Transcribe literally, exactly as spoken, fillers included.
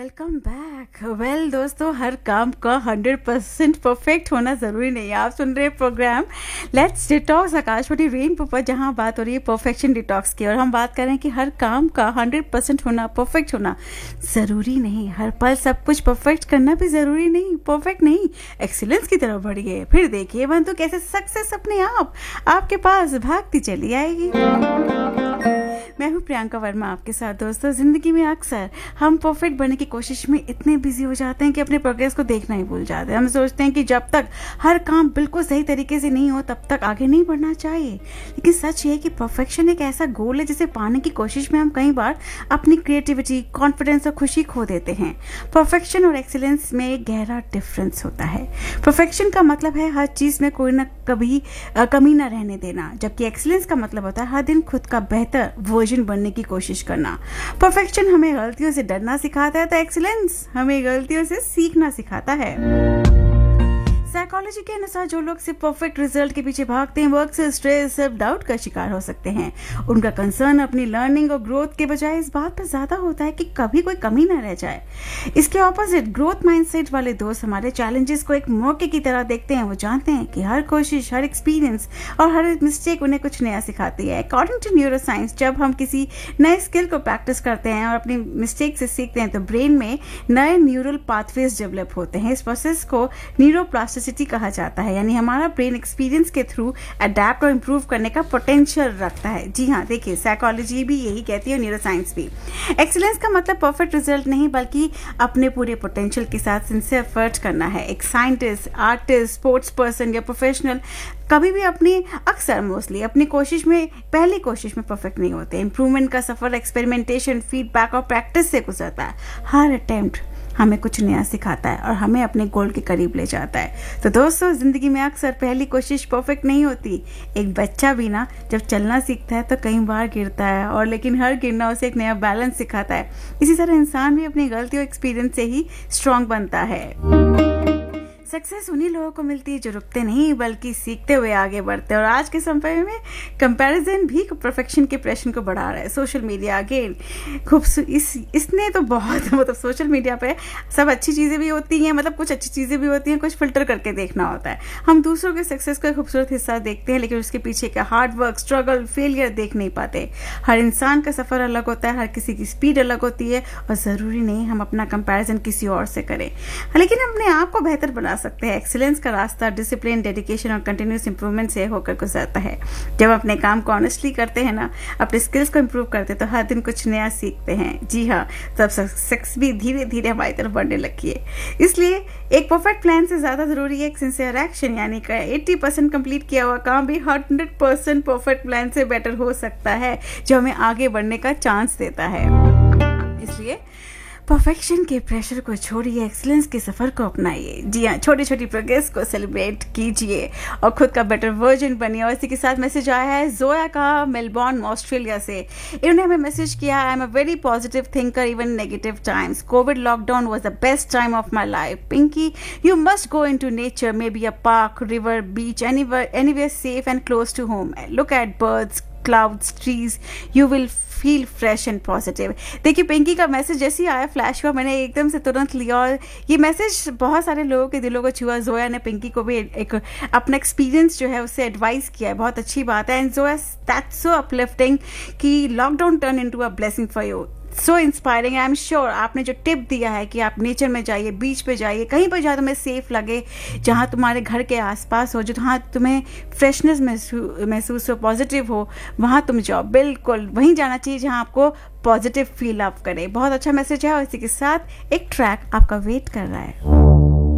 Welcome back. Well दोस्तों, हर काम का हंड्रेड परसेंट परफेक्ट होना ज़रूरी नहीं है। आप सुन रहे हैं programme let's detox Akashvani rainbow पर, जहां बात हो रही है परफेक्शन डिटॉक्स की। और हम बात कर रहे हैं कि हर काम का हंड्रेड परसेंट होना, परफेक्ट होना ज़रूरी नहीं। हर पल सब कुछ परफेक्ट करना भी ज़रूरी नहीं, परफेक्ट नहीं। एक्सीलेंस की तरफ बढ़िए, फिर देखिए बंधु कैसे सक्सेस अपने आप आपके पास भागती चली आएगी। मैं हूँ प्रियंका वर्मा आपके साथ। दोस्तों, जिंदगी में अक्सर हम परफेक्ट बनने की कोशिश में इतने बिजी हो जाते हैं कि अपने प्रोग्रेस को देखना ही भूल जाते हैं। हम सोचते हैं कि जब तक हर काम बिल्कुल सही तरीके से नहीं हो तब तक आगे नहीं बढ़ना चाहिए। लेकिन सच ये है कि परफेक्शन एक ऐसा गोल है जिसे पाने की कोशिश में हम कई बार अपनी क्रिएटिविटी, कॉन्फिडेंस और खुशी खो देते हैं। परफेक्शन और एक्सीलेंस में एक गहरा डिफरेंस होता है। परफेक्शन का मतलब है हर चीज में कोई ना कभी आ, कमी ना रहने देना, जबकि एक्सीलेंस का मतलब होता है हर दिन खुद का बेहतर वर्जन बनने की कोशिश करना। परफेक्शन हमें गलतियों से डरना सिखाता है, तो एक्सीलेंस हमें गलतियों से सीखना सिखाता है। साइकोलॉजी के अनुसार जो लोग सिर्फ परफेक्ट रिजल्ट के पीछे भागते हैं वो अक्सर स्ट्रेस, सेल्फ डाउट का शिकार हो सकते हैं। उनका कंसर्न अपनी लर्निंग और ग्रोथ के बजाय इस बात पर ज्यादा होता है कि कभी कोई कमी ना रह जाए। इसके ऑपोजिट ग्रोथ माइंडसेट वाले दोस्त हमारे चैलेंजेस को एक मौके की तरह देखते हैं। वो जानते हैं कि हर कोशिश, हर एक्सपीरियंस और हर मिस्टेक उन्हें कुछ नया सिखाती है। अकॉर्डिंग टू न्यूरो साइंस, जब हम किसी नए स्किल को प्रैक्टिस करते हैं और अपनी मिस्टेक से सीखते हैं तो ब्रेन में नए न्यूरल पाथवेज डेवलप होते हैं। इस प्रोसेस को न्यूरोप्लास्टिसिटी कहा जाता है, यानी हमारा ब्रेन एक्सपीरियंस के थ्रू अडेप्ट और इम्प्रूव करने का पोटेंशियल रखता है। जी हाँ, देखिए साइकोलॉजी भी यही कहती है, न्यूरो साइंस भी। एक्सीलेंस का मतलब परफेक्ट रिजल्ट नहीं, बल्कि अपने पूरे पोटेंशियल के साथ सिंसियर एफर्ट करना है। एक साइंटिस्ट, आर्टिस्ट, स्पोर्ट्स पर्सन या प्रोफेशनल कभी भी अपनी अक्सर मोस्टली अपनी कोशिश में पहली कोशिश में परफेक्ट नहीं होते। इंप्रूवमेंट का सफर एक्सपेरिमेंटेशन, फीडबैक और प्रैक्टिस से गुजरता है। हर अटेम्प्ट हमें कुछ नया सिखाता है और हमें अपने गोल के करीब ले जाता है। तो दोस्तों, जिंदगी में अक्सर पहली कोशिश परफेक्ट नहीं होती। एक बच्चा भी ना जब चलना सीखता है तो कई बार गिरता है, और लेकिन हर गिरना उसे एक नया बैलेंस सिखाता है। इसी तरह इंसान भी अपनी गलतियों एक्सपीरियंस से ही स्ट्रांग बनता है। सक्सेस उन्हीं लोगों को मिलती है जो रुकते नहीं बल्कि सीखते हुए आगे बढ़ते हैं। और आज के समय में कंपैरिजन भी परफेक्शन के प्रेशर को बढ़ा रहा है। सोशल मीडिया अगेन खूबसूरत इस इसने तो बहुत मतलब सोशल मीडिया पे सब अच्छी चीज़ें भी होती हैं, मतलब कुछ अच्छी चीज़ें भी होती हैं, कुछ फिल्टर करके देखना होता है। हम दूसरों के सक्सेस का खूबसूरत हिस्सा देखते हैं, लेकिन उसके पीछे का हार्ड वर्क, स्ट्रगल, फेलियर देख नहीं पाते। हर इंसान का सफ़र अलग होता है, हर किसी की स्पीड अलग होती है, और ज़रूरी नहीं हम अपना कंपैरिजन किसी और से करें, लेकिन अपने आप को बेहतर बना सकते हैं। एक्सीलेंस का रास्ता डिसिप्लिन, डेडिकेशन और कंटिन्यूस इंप्रूवमेंट से होकर गुजरता है। जब अपने काम को ऑनेस्टली करते हैं ना, अपने स्किल्स को इंप्रूव करते हैं, तो हर दिन कुछ नया सीखते हैं। जी हाँ, तब सक्सेस भी धीरे धीरे हमारी तरफ बढ़ने लगी है। इसलिए एक परफेक्ट प्लान से ज्यादा जरूरी है एक सिंसियर एक्शन, यानी कि अस्सी परसेंट कंप्लीट किया हुआ काम भी हंड्रेड परसेंट परफेक्ट प्लान से बेटर हो सकता है, जो हमें आगे बढ़ने का चांस देता है। इसलिए परफेक्शन के प्रेशर को छोड़िए, एक्सीलेंस के सफर को अपनाइए। जी हाँ, छोटी छोटी प्रोग्रेस को सेलिब्रेट कीजिए और खुद का बेटर वर्जन बनिए। और इसी के साथ मैसेज आया है जोया का, मेलबॉर्न ऑस्ट्रेलिया से। इन्होंने हमें मैसेज किया, I am a very positive thinker even negative times. Covid lockdown was the best time of my life. Pinky, you must go in to nature, may be a park, river, beach, anywhere safe and close to home. Look at birds, clouds, trees, you will feel fresh and positive. देखिए, पिंकी का message जैसे ही आया flash हुआ, मैंने एकदम से तुरंत लिया और ये मैसेज बहुत सारे लोगों के दिलों को छुआ। जोया ने पिंकी को भी एक अपना एक्सपीरियंस जो है उससे एडवाइस किया है, बहुत अच्छी बात है। And Zoya, that's so uplifting कि lockdown turn into a blessing for you. So inspiring. I am sure आपने जो टिप दिया है कि आप नेचर में जाइए, बीच पे जाइए, कहीं पर जहाँ तुम्हें सेफ लगे, जहाँ तुम्हारे घर के आसपास हो, जो जहाँ तुम्हें फ्रेशनेस महसूस हो, पॉजिटिव हो, वहाँ तुम जाओ। बिल्कुल वहीं जाना चाहिए जहाँ आपको पॉजिटिव फील अप करे। बहुत अच्छा मैसेज है। और इसी के साथ एक ट्रैक आपका वेट कर रहा है।